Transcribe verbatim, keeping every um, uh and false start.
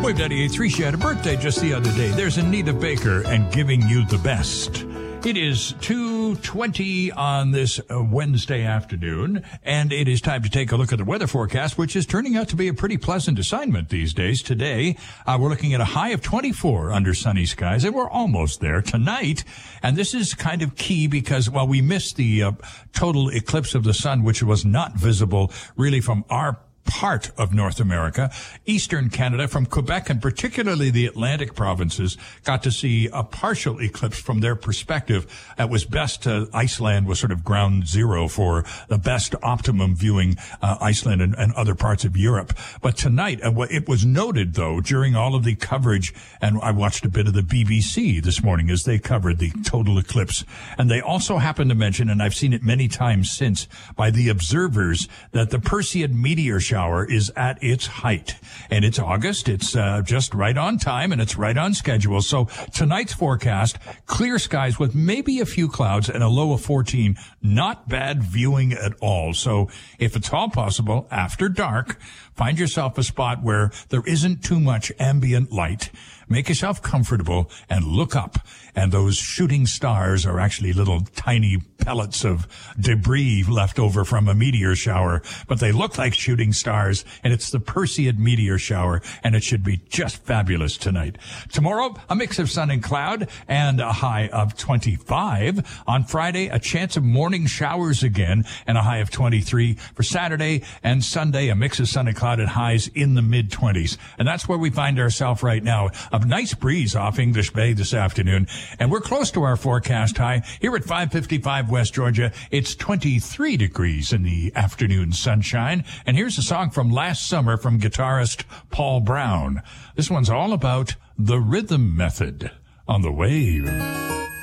Wave ninety-eight point three, she had a birthday just the other day. There's Anita Baker and Giving You the Best. It is two twenty on this uh, Wednesday afternoon, and it is time to take a look at the weather forecast, which is turning out to be a pretty pleasant assignment these days. Today, uh, we're looking at a high of twenty-four under sunny skies, and we're almost there tonight. And this is kind of key because, well, we missed the uh, total eclipse of the sun, which was not visible really from our part of North America. Eastern Canada, from Quebec and particularly the Atlantic provinces, got to see a partial eclipse from their perspective. It was best, uh, Iceland was sort of ground zero for the best optimum viewing, uh, Iceland and, and other parts of Europe. But tonight, uh, it was noted though, during all of the coverage, and I watched a bit of the B B C this morning as they covered the total eclipse. And they also happened to mention, and I've seen it many times since by the observers, that the Perseid meteor shower Shower is at its height, and it's August. It's uh, just right on time, and it's right on schedule. So tonight's forecast, clear skies with maybe a few clouds and a low of fourteen. Not bad viewing at all. So if it's all possible, after dark, find yourself a spot where there isn't too much ambient light. Make yourself comfortable and look up. And those shooting stars are actually little tiny pellets of debris left over from a meteor shower. But they look like shooting stars, and it's the Perseid meteor shower, and it should be just fabulous tonight. Tomorrow, a mix of sun and cloud and a high of twenty-five. On Friday, a chance of morning showers again and a high of twenty-three. For Saturday and Sunday, a mix of sun and cloud and highs in the mid-twenties. And that's where we find ourselves right now. A nice breeze off English Bay this afternoon. And we're close to our forecast high. Here at five fifty-five West Georgia, it's twenty-three degrees in the afternoon sunshine. And here's a song from last summer from guitarist Paul Brown. This one's all about the rhythm method on the Wave.